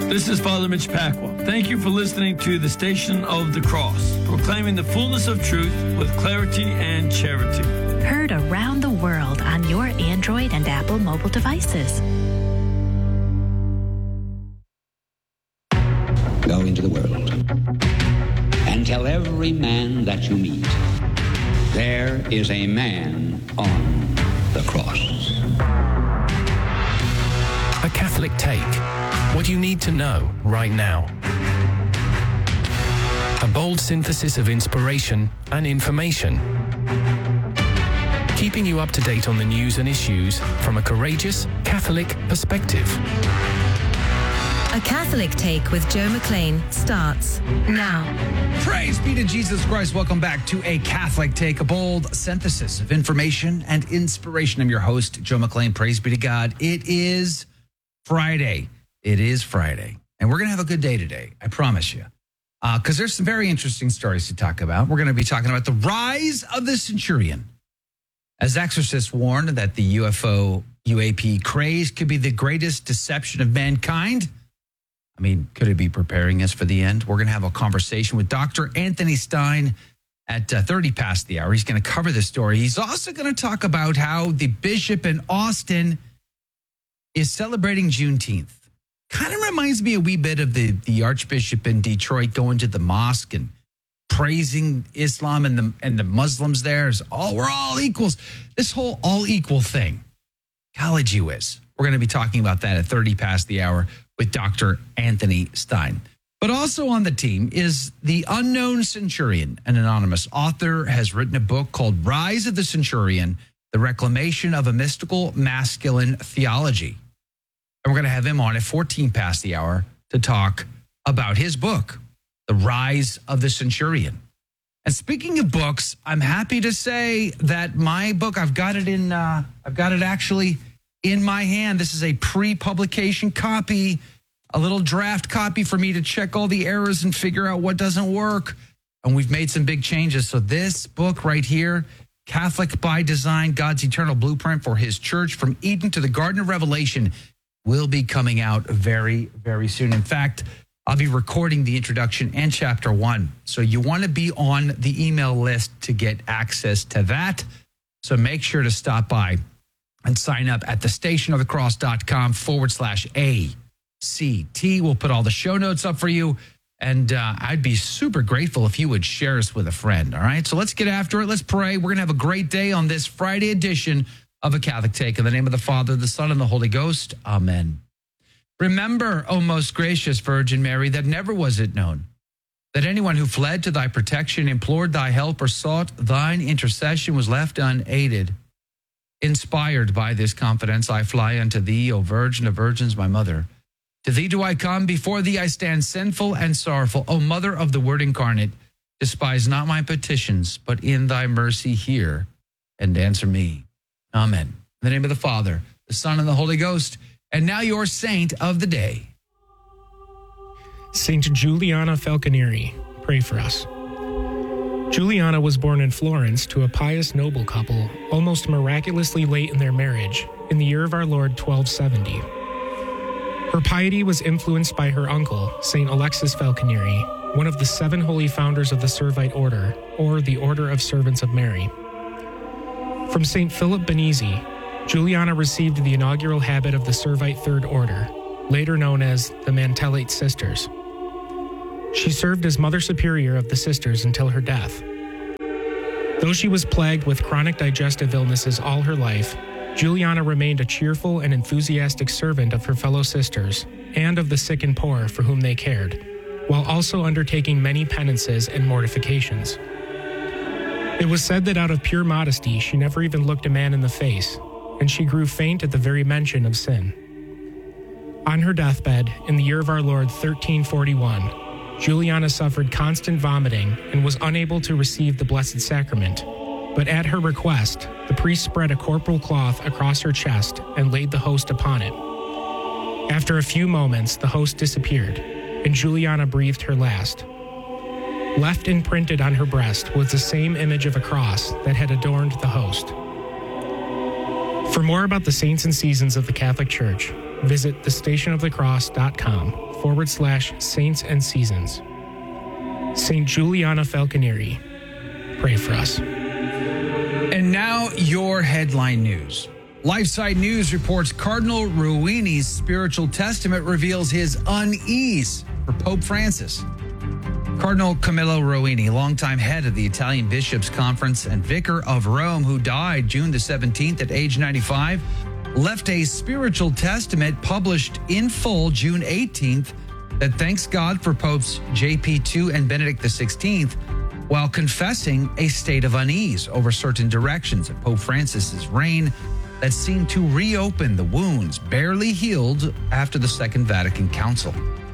This is Father Mitch Pacwa. Thank you for listening to the Station of the Cross, proclaiming the fullness of truth with clarity and charity. Heard around the world on your Android and Apple mobile devices. Go into the world and tell every man that you meet, there is a man on the cross. A Catholic Take. What you need to know right now. A bold synthesis of inspiration and information. Keeping you up to date on the news and issues from a courageous Catholic perspective. A Catholic Take with Joe McLean starts now. Praise be to Jesus Christ. Welcome back to A Catholic Take, a bold synthesis of information and inspiration. I'm your host, Joe McLean. Praise be to God. It is Friday. It is Friday. And we're going to have a good day today. I promise you. Because there's some very interesting stories to talk about. We're going to be talking about the rise of the centurion. As exorcists warned that the UAP craze could be the greatest deception of mankind. I mean, could it be preparing us for the end? We're going to have a conversation with Dr. Anthony Stine at 30 past the hour. He's going to cover the story. He's also going to talk about how the bishop in Austin is celebrating Juneteenth. Kind of reminds me a wee bit of the Archbishop in Detroit going to the mosque and praising Islam and the Muslims there. We're all equals. This whole all equal thing. Golly gee whiz. We're going to be talking about that at 30 past the hour with Dr. Anthony Stine. But also on the team is the Unknown Centurion. An anonymous author has written a book called Rise of the Centurion, The Reclamation of a Mystical Masculine Theology. And we're going to have him on at 14 past the hour to talk about his book, The Rise of the Centurion. And speaking of books, I'm happy to say that my book, I've got it actually in my hand. This is a pre-publication copy, a little draft copy for me to check all the errors and figure out what doesn't work. And we've made some big changes. So this book right here, Catholic by Design, God's Eternal Blueprint for His Church from Eden to the Garden of Revelation, will be coming out very, very soon. In fact, I'll be recording the introduction and chapter 1. So you want to be on the email list to get access to that. So make sure to stop by and sign up at thestationofthecross.com/ACT. We'll put all the show notes up for you. And I'd be super grateful if you would share us with a friend. All right. So let's get after it. Let's pray. We're going to have a great day on this Friday edition of A Catholic Take. In the name of the Father, the Son, and the Holy Ghost. Amen. Remember, O most gracious Virgin Mary, that never was it known that anyone who fled to thy protection, implored thy help, or sought thine intercession was left unaided. Inspired by this confidence, I fly unto thee, O Virgin of Virgins, my mother. To thee do I come, before thee I stand sinful and sorrowful. O Mother of the Word incarnate, despise not my petitions, but in thy mercy hear and answer me. Amen. In the name of the Father, the Son, and the Holy Ghost. And now your saint of the day. Saint Juliana Falconieri, pray for us. Juliana was born in Florence to a pious noble couple, almost miraculously late in their marriage, in the year of our Lord 1270. Her piety was influenced by her uncle, Saint Alexis Falconieri, one of the 7 holy founders of the Servite Order, or the Order of Servants of Mary. From Saint Philip Benizi, Juliana received the inaugural habit of the Servite Third Order, later known as the Mantellate Sisters. She served as Mother Superior of the Sisters until her death. Though she was plagued with chronic digestive illnesses all her life, Juliana remained a cheerful and enthusiastic servant of her fellow sisters and of the sick and poor for whom they cared, while also undertaking many penances and mortifications. It was said that out of pure modesty she never even looked a man in the face, and she grew faint at the very mention of sin. On her deathbed, in the year of our Lord 1341, Juliana suffered constant vomiting and was unable to receive the Blessed Sacrament, but at her request, the priest spread a corporal cloth across her chest and laid the host upon it. After a few moments, the host disappeared, and Juliana breathed her last. Left imprinted on her breast was the same image of a cross that had adorned the host. For more about the saints and seasons of the Catholic Church, visit thestationofthecross.com/saints and seasons. St. Juliana Falconieri, pray for us. And now your headline news. LifeSite News reports Cardinal Ruini's spiritual testament reveals his unease for Pope Francis. Cardinal Camillo Ruini, longtime head of the Italian Bishops' Conference and vicar of Rome, who died June the 17th at age 95, left a spiritual testament published in full June 18th that thanks God for Popes JP2 and Benedict XVI, while confessing a state of unease over certain directions of Pope Francis's reign that seemed to reopen the wounds barely healed after the Second Vatican Council.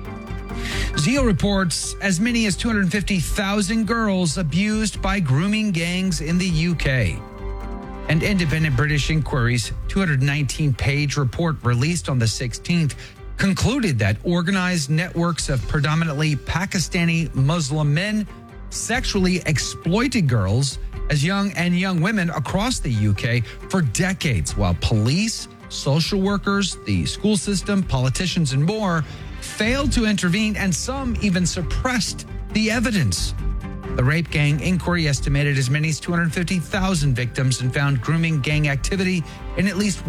Zeal reports as many as 250,000 girls abused by grooming gangs in the UK. An independent British Inquiry's 219-page report released on the 16th concluded that organized networks of predominantly Pakistani Muslim men sexually exploited girls as young women across the UK for decades, while police, social workers, the school system, politicians, and more failed to intervene, and some even suppressed the evidence. The Rape Gang Inquiry estimated as many as 250,000 victims and found grooming gang activity in at least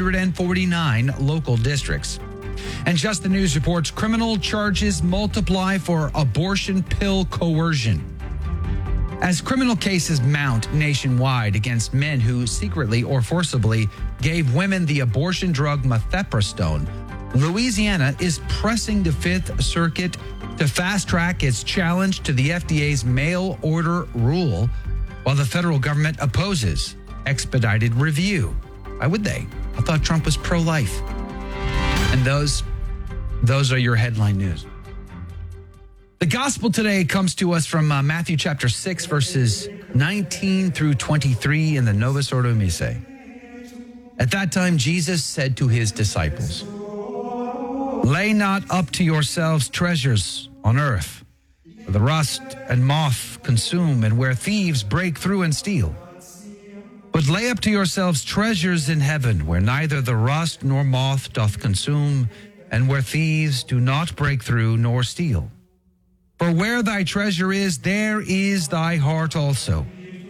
149 local districts. And Just the News reports criminal charges multiply for abortion pill coercion. As criminal cases mount nationwide against men who secretly or forcibly gave women the abortion drug mifepristone, Louisiana is pressing the Fifth Circuit to fast-track its challenge to the FDA's mail order rule, while the federal government opposes expedited review. Why would they? I thought Trump was pro-life. And those are your headline news. The gospel today comes to us from Matthew chapter 6, verses 19 through 23 in the Novus Ordo Missae. At that time, Jesus said to his disciples, "Lay not up to yourselves treasures on earth, where the rust and moth consume, and where thieves break through and steal. But lay up to yourselves treasures in heaven, where neither the rust nor moth doth consume, and where thieves do not break through nor steal. For where thy treasure is, there is thy heart also.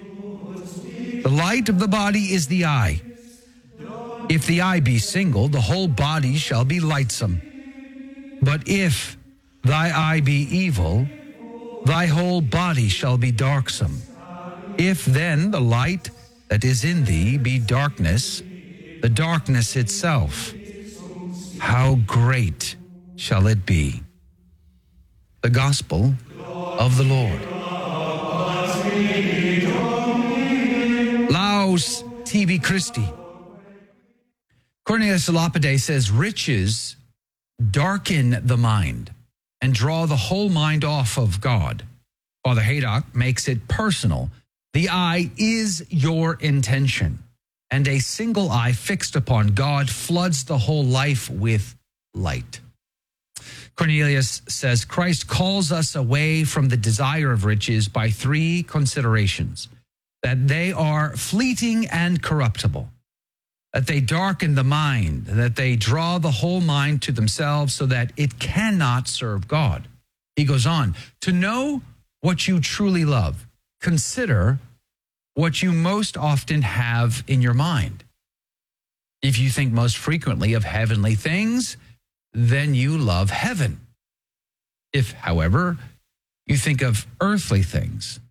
The light of the body is the eye. If the eye be single, the whole body shall be lightsome. But if thy eye be evil, thy whole body shall be darksome. If then the light that is in thee be darkness, the darkness itself, how great shall it be?" The Gospel of the Lord. Laus tibi Christi. Cornelius Lapide says, riches darken the mind and draw the whole mind off of God. Father Haydock makes it personal. The eye is your intention, and a single eye fixed upon God floods the whole life with light. Cornelius says, Christ calls us away from the desire of riches by three considerations: that they are fleeting and corruptible, that they darken the mind, that they draw the whole mind to themselves so that it cannot serve God. He goes on, to know what you truly love, consider what you most often have in your mind. If you think most frequently of heavenly things, then you love heaven. If, however, you think of earthly things,